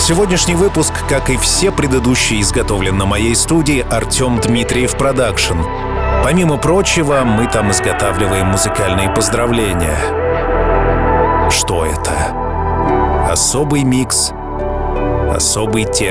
Сегодняшний выпуск, как и все предыдущие, изготовлен на моей студии Артем Дмитриев Продакшн. Помимо прочего, мы там изготавливаем музыкальные поздравления. Что это? Особый микс, особый текст.